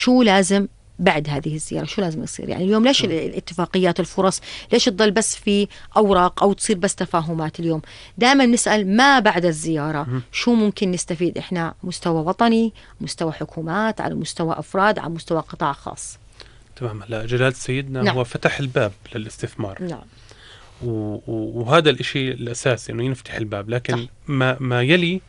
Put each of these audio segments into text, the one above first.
شو لازم بعد هذه الزيارة، شو لازم يصير؟ يعني اليوم ليش الاتفاقيات الفرص ليش تضل بس في أوراق أو تصير بس تفاهمات؟ اليوم دائما نسأل ما بعد الزيارة، شو ممكن نستفيد إحنا مستوى وطني، مستوى حكومات، على مستوى أفراد، على مستوى قطاع خاص. تمام. لا، جلالة سيدنا نعم. هو فتح الباب للاستثمار. نعم. وهذا الإشي الأساسي إنه ينفتح الباب، لكن ما يلي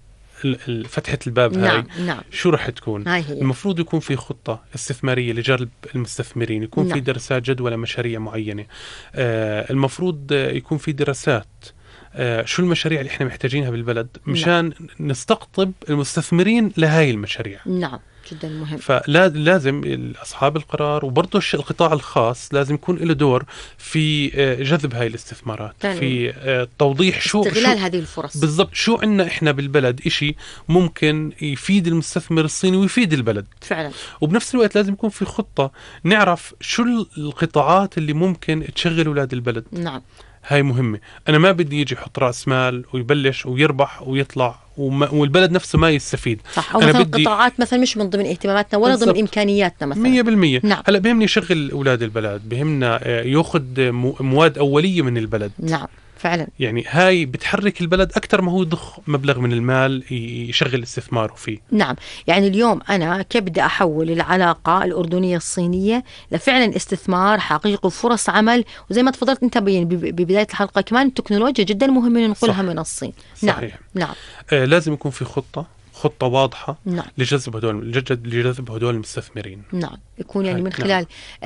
فتحة الباب هاي. نعم. شو رح تكون؟ هاي هي. المفروض يكون في خطة استثمارية لجلب المستثمرين، يكون في دراسات جدوى لمشاريع معينة. المفروض يكون في دراسات شو المشاريع اللي احنا محتاجينها بالبلد مشان نستقطب المستثمرين لهاي المشاريع. نعم، جدا مهم. فلازم أصحاب القرار وبرضه القطاع الخاص لازم يكون له دور في جذب هاي الاستثمارات، في توضيح استغلال هذه الفرص. بالضبط، شو عنا إحنا بالبلد إشي ممكن يفيد المستثمر الصيني ويفيد البلد فعلا. وبنفس الوقت لازم يكون في خطة نعرف شو القطاعات اللي ممكن تشغل أولاد البلد. نعم. هاي مهمة. أنا ما بدي يجي يحط رأس مال ويبلش ويربح ويطلع والبلد نفسه ما يستفيد. صح. أو مثلا قطاعات مثلا مش من ضمن اهتماماتنا ولا ضمن إمكانياتنا مثلا. 100%. نعم. هلا بيهمني يشغل أولاد البلد، بيهمنا يأخذ مواد أولية من البلد. نعم فعلا. يعني هاي بتحرك البلد أكثر ما هو يضخ مبلغ من المال يشغل استثماره فيه. نعم. يعني اليوم أنا كيف بدي أحول العلاقة الأردنية الصينية لفعلا استثمار حقيقي وفرص عمل، وزي ما تفضلت أنت ببداية الحلقة كمان التكنولوجيا جدا مهمة ننقلها من الصين. صحيح. نعم. لازم يكون في خطة واضحة. نعم. لجذب هدول المستثمرين. نعم. يكون يعني من خلال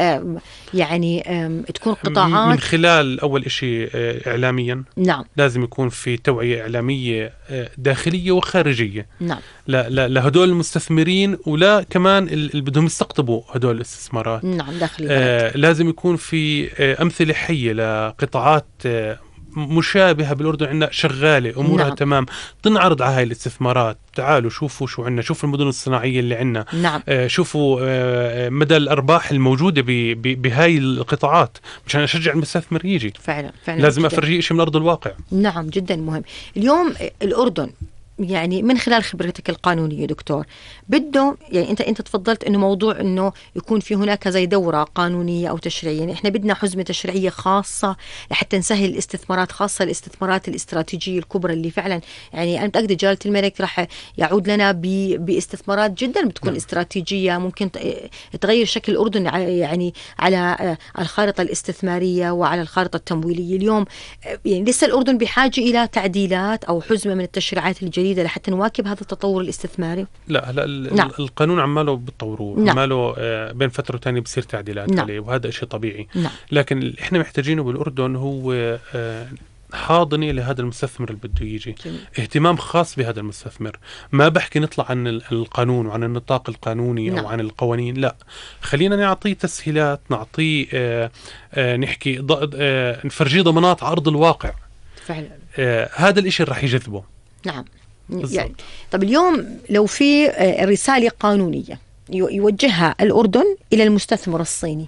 يعني تكون قطاعات من خلال أول إشي إعلاميا. نعم. لازم يكون في توعية إعلامية داخلية وخارجية. نعم. لهدول المستثمرين ولا كمان اللي بدهم يستقطبوا هدول الاستثمارات. نعم. داخل لازم يكون في أمثلة حية لقطاعات مشابهة بالأردن عندنا شغالة أمورها نعم. تمام، تنعرض على هاي الاستثمارات. تعالوا شوفوا شو عندنا، شوفوا المدن الصناعية اللي عندنا. نعم. شوفوا مدى الأرباح الموجودة بهاي القطاعات مشان أشجع المستثمر يجي. فعلا. لازم أفرجيه شيء من أرض الواقع. نعم جدا مهم. اليوم الأردن يعني من خلال خبرتك القانونية دكتور بده يعني أنت تفضلت إنه موضوع إنه يكون في هناك زي دورة قانونية أو تشريعية، يعني إحنا بدنا حزمة تشريعية خاصة لحتى نسهل الاستثمارات، خاصة الاستثمارات الاستراتيجية الكبرى اللي فعلا يعني أنا متأكدة جلالة الملك راح يعود لنا باستثمارات جدا بتكون استراتيجية ممكن تغير شكل الأردن يعني على الخارطة الاستثمارية وعلى الخارطة التمويلية. اليوم يعني لسه الأردن بحاجة إلى تعديلات أو حزمة من التشريعات الجديدة لحتى نواكب هذا التطور الاستثماري. لا نعم. القانون عماله بتطوروه. نعم. عماله بين فترة وتانية بصير تعديلات. نعم. عليه وهذا إشي طبيعي. نعم. لكن اللي احنا محتاجينه بالأردن هو حاضنة لهذا المستثمر اللي بده يجي. اهتمام خاص بهذا المستثمر. ما بحكي نطلع عن القانون وعن النطاق القانوني. نعم. أو عن القوانين. لا، خلينا نعطيه تسهيلات، نعطيه نحكي نفرجيه ضمانات على أرض الواقع. فعلا. هذا الإشي رح يجذبه. نعم. يعني طب اليوم لو في رسالة قانونية يوجهها الأردن إلى المستثمر الصيني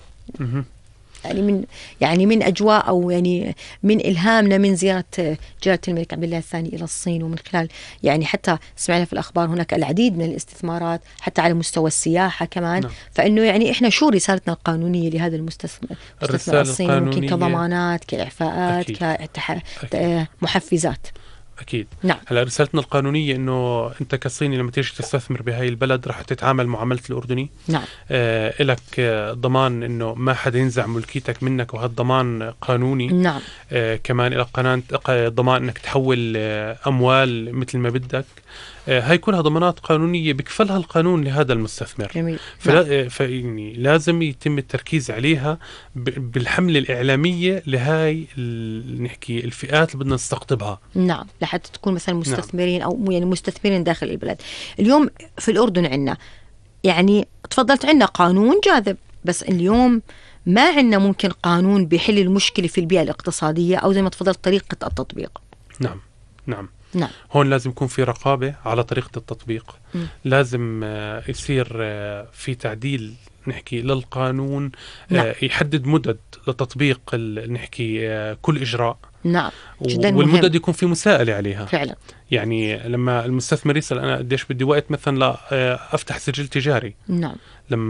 يعني من أجواء أو يعني من إلهامنا من زيارة جلالة الملك عبد الله الثاني إلى الصين، ومن خلال يعني حتى سمعنا في الأخبار هناك العديد من الاستثمارات حتى على مستوى السياحة كمان. نعم. فإنه يعني إحنا شو رسالتنا القانونية لهذا المستثمر الصيني؟ ممكن كضمانات، كإعفاءات، كمحفزات. أكيد. نعم. هلا رسالتنا القانونية إنه أنت كصيني لما تيجي تستثمر بهاي البلد رح تتعامل معاملة الأردني. نعم. إلك ضمان إنه ما حدا ينزع ملكيتك منك، وهذا ضمان قانوني. نعم. كمان إلك ضمان إنك تحول أموال مثل ما بدك. هاي كلها ضمانات قانونية بكفلها القانون لهذا المستثمر. جميل. يعني لازم يتم التركيز عليها بالحملة الإعلامية لهاي نحكي الفئات اللي بدنا نستقطبها. نعم. لحتى تكون مثلا مستثمرين. نعم. أو يعني مستثمرين داخل البلد. اليوم في الأردن عنا يعني تفضلت عنا قانون جاذب، بس اليوم ما عنا ممكن قانون بيحل المشكلة في البيئة الاقتصادية أو زي ما تفضلت طريقة التطبيق. نعم. نعم. نعم. هون لازم يكون في رقابة على طريقة التطبيق. لازم يصير في تعديل نحكي للقانون. نعم. يحدد مدد لتطبيق نحكي كل إجراء. نعم. جدا والمدد مهم. يكون في مساءلة عليها. فعلا. يعني لما المستثمر يسأل أنا قديش بدي وقت مثلا لا أفتح سجل تجاري. نعم. لما